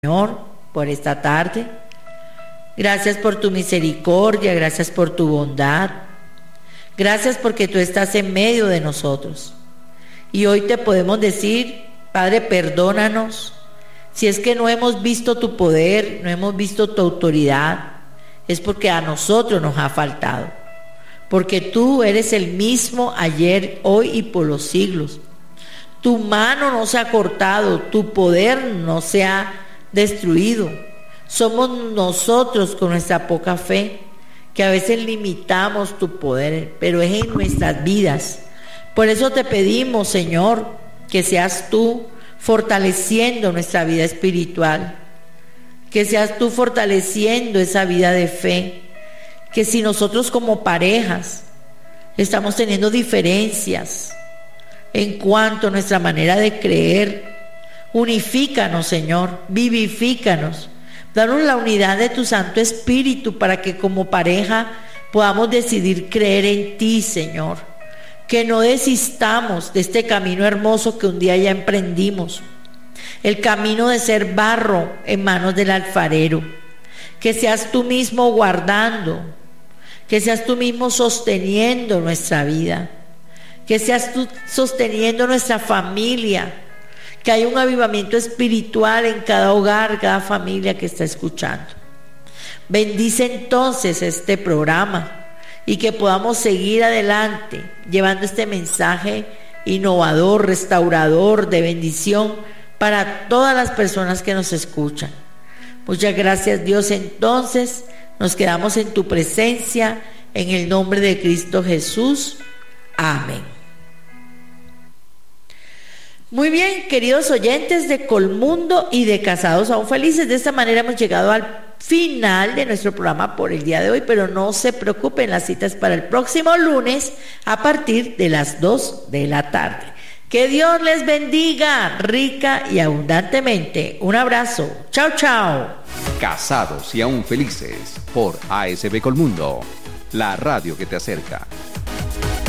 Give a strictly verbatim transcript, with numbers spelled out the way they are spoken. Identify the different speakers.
Speaker 1: Señor, por esta tarde. Gracias por tu misericordia, gracias por tu bondad. Gracias porque tú estás en medio de nosotros. Y hoy te podemos decir, Padre, perdónanos. Si es que no hemos visto tu poder, no hemos visto tu autoridad, es porque a nosotros nos ha faltado. Porque tú eres el mismo ayer, hoy y por los siglos. Tu mano no se ha cortado, tu poder no se ha destruido. Somos nosotros con nuestra poca fe que a veces limitamos tu poder, pero es en nuestras vidas. Por eso te pedimos, Señor, que seas tú fortaleciendo nuestra vida espiritual, que seas tú fortaleciendo esa vida de fe, que si nosotros como parejas estamos teniendo diferencias en cuanto a nuestra manera de creer, unifícanos, Señor, vivifícanos, danos la unidad de tu Santo Espíritu para que como pareja podamos decidir creer en ti, Señor, que no desistamos de este camino hermoso que un día ya emprendimos, el camino de ser barro en manos del alfarero, que seas tú mismo guardando, que seas tú mismo sosteniendo nuestra vida, que seas tú sosteniendo nuestra familia, que haya un avivamiento espiritual en cada hogar, cada familia que está escuchando. Bendice entonces este programa y que podamos seguir adelante llevando este mensaje innovador, restaurador, de bendición para todas las personas que nos escuchan. Muchas gracias, Dios. Entonces nos quedamos en tu presencia, en el nombre de Cristo Jesús. Amén. Muy bien, queridos oyentes de Colmundo y de Casados Aún Felices, de esta manera hemos llegado al final de nuestro programa por el día de hoy, pero no se preocupen, la cita es para el próximo lunes a partir de las dos de la tarde. Que Dios les bendiga rica y abundantemente. Un abrazo. Chao, chao.
Speaker 2: Casados y Aún Felices por A S B Colmundo, la radio que te acerca.